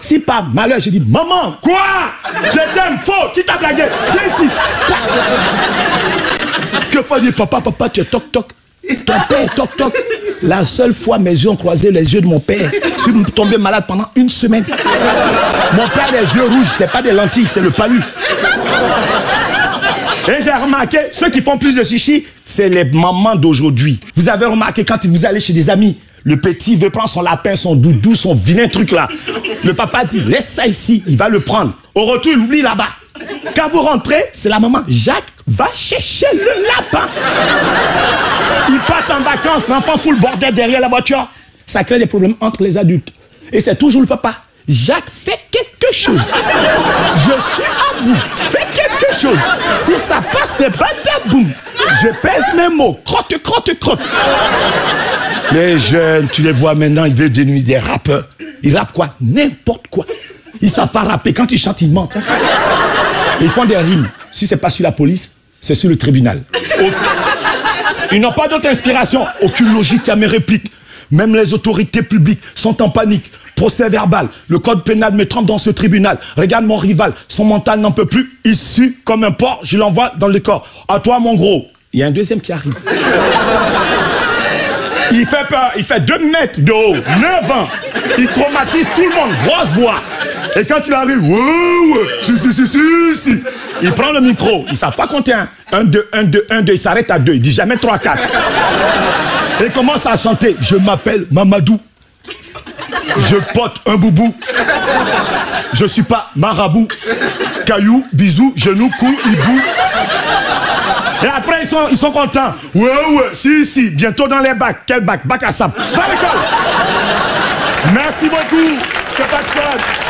Si par malheur, je dis, maman, quoi? Je t'aime, faux, qui t'a blagué? Viens ici. Que faut dire, papa, tu es toc-toc. Ton père est toc-toc. La seule fois mes yeux ont croisé les yeux de mon père, je suis tombé malade pendant une semaine. Mon père a les yeux rouges, c'est pas des lentilles, c'est le palu. Et j'ai remarqué, ceux qui font plus de chichi, c'est les mamans d'aujourd'hui. Vous avez remarqué quand vous allez chez des amis, le petit veut prendre son lapin, son doudou, son vilain truc là. Le papa dit, laisse ça ici, il va le prendre. Au retour, il oublie là-bas. Quand vous rentrez, c'est la maman. Jacques, va chercher le lapin. Ils partent en vacances, l'enfant fout le bordel derrière la voiture. Ça crée des problèmes entre les adultes. Et c'est toujours le papa. Jacques, fais quelque chose. Je suis à bout. Fais quelque chose. Si ça passe, c'est badaboum. Je pèse mes mots. Crotte. Les jeunes, tu les vois maintenant, ils veulent devenir des rappeurs. Ils rappent quoi? N'importe quoi. Ils savent pas rapper. Quand ils chantent, ils mentent. Ils font des rimes. Si c'est pas sur la police, c'est sur le tribunal. Ils n'ont pas d'autre inspiration. Aucune logique à mes répliques. Même les autorités publiques sont en panique. Procès verbal. Le code pénal me trempe dans ce tribunal. Regarde mon rival. Son mental n'en peut plus. Il sue comme un porc. Je l'envoie dans le corps. À toi, mon gros. Il y a un deuxième qui arrive. Il fait peur. Il fait 2 mètres de haut. 9 ans. Il traumatise tout le monde. Grosse voix. Et quand il arrive, si. Il prend le micro. Ils ne savent pas compter. 1, 2, 1, 2, 1, 2. Il s'arrête à 2. Il dit jamais 3, 4. Et il commence à chanter. Je m'appelle Mamadou. Je porte un boubou. Je suis pas marabout. Caillou, bisou, genou, cou, hibou. Et après, ils sont contents. Ouais, si. Bientôt dans les bacs. Quel bac? Bac à sable. Va à l'école. Merci beaucoup. C'est pas de ça.